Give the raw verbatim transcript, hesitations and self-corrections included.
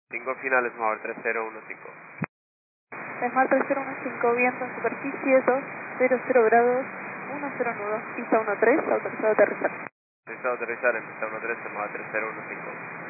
cinco finales, Smart tres cero uno cinco. Smart tres cero uno cinco, viento en superficie dos cero cero grados, uno cero nudo, pista uno tres, autorizado a aterrizar. Autorizado a aterrizar en pista uno tres, Smart tres cero uno cinco.